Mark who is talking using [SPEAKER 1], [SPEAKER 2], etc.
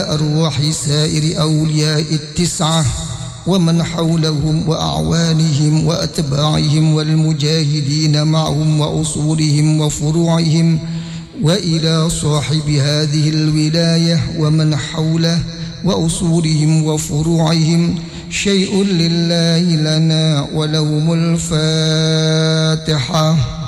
[SPEAKER 1] أرواح سائر أولياء التسعة ومن حولهم وأعوانهم وأتباعهم والمجاهدين معهم وأصولهم وفروعهم، وإلى صاحب هذه الولاية ومن حوله وأصولهم وفروعهم شيء لله لنا ولهم الفاتحة.